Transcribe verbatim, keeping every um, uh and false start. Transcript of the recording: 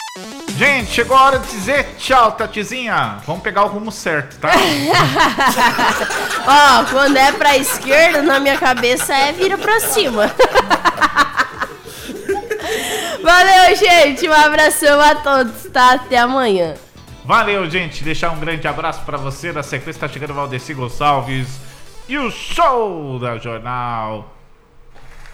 Gente, chegou a hora de dizer tchau, Tatizinha. Vamos pegar o rumo certo, tá? Ó, quando é pra esquerda, na minha cabeça é vira pra cima. Valeu, gente. Um abração a todos, tá? Até amanhã. Valeu, gente. Deixar um grande abraço pra você. Na sequência tá chegando o Valdeci Gonçalves e o show da Jornal.